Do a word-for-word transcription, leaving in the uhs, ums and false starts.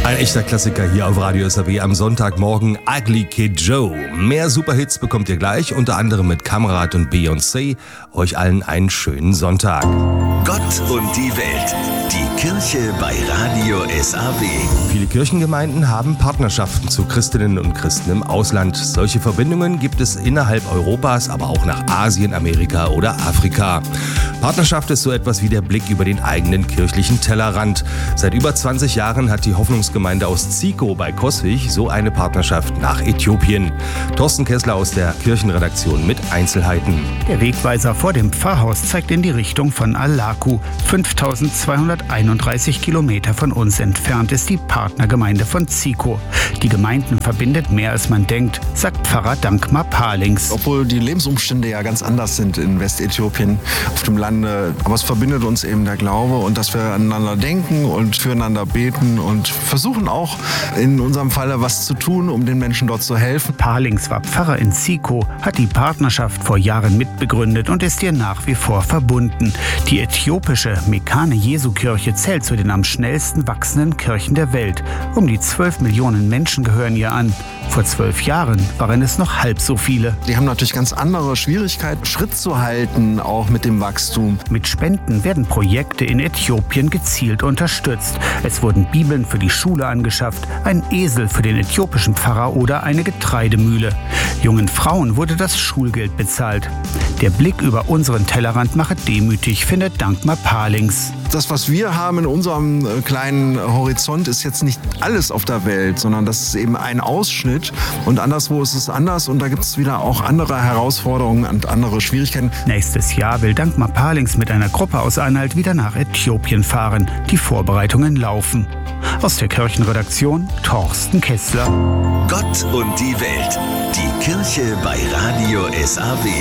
Ein echter Klassiker hier auf Radio S A W am Sonntagmorgen, Ugly Kid Joe. Mehr Superhits bekommt ihr gleich, unter anderem mit Kamerad und Beyoncé. Euch allen einen schönen Sonntag. Gott und die Welt, die Kirche bei Radio S A W. Viele Kirchengemeinden haben Partnerschaften zu Christinnen und Christen im Ausland. Solche Verbindungen gibt es innerhalb Europas, aber auch nach Asien, Amerika oder Afrika. Partnerschaft ist so etwas wie der Blick über den eigenen kirchlichen Tellerrand. Seit über zwanzig Jahren hat die Hoffnungsgemeinde aus Zico bei Coswig so eine Partnerschaft nach Äthiopien. Thorsten Kessler aus der Kirchenredaktion mit Einzelheiten. Der Wegweiser vor dem Pfarrhaus zeigt in die Richtung von Alaku. fünftausendzweihunderteinunddreißig Kilometer von uns entfernt ist die Partnergemeinde von Zico. Die Gemeinden verbindet mehr als man denkt, sagt Pfarrer Dankmar Palings. Obwohl die Lebensumstände ja ganz anders sind in Westäthiopien, auf dem Lande. Aber es verbindet uns eben der Glaube und dass wir aneinander denken und füreinander beten und versuchen auch in unserem Falle was zu tun, um den Menschen dort zu helfen. Palings war Pfarrer in Zico, hat die Partnerschaft vor Jahren mitbegründet und ist ihr nach wie vor verbunden. Die äthiopische Mekane-Jesu-Kirche zählt zu den am schnellsten wachsenden Kirchen der Welt. Um die zwölf Millionen Menschen gehören ihr an. Vor zwölf Jahren waren es noch halb so viele. Die haben natürlich ganz andere Schwierigkeiten, Schritt zu halten, auch mit dem Wachstum. Mit Spenden werden Projekte in Äthiopien gezielt unterstützt. Es wurden Bibeln für die Schule angeschafft, ein Esel für den äthiopischen Pfarrer oder eine Getreidemühle. Jungen Frauen wurde das Schulgeld bezahlt. Der Blick über unseren Tellerrand mache demütig, findet Dankmar Palings. Das, was wir haben in unserem kleinen Horizont, ist jetzt nicht alles auf der Welt, sondern das ist eben ein Ausschnitt. Und anderswo ist es anders und da gibt es wieder auch andere Herausforderungen und andere Schwierigkeiten. Nächstes Jahr will Dankmar Palings mit einer Gruppe aus Anhalt wieder nach Äthiopien fahren. Die Vorbereitungen laufen. Aus der Kirchenredaktion Thorsten Kessler. Gott und die Welt, die Kirche bei Radio S A W.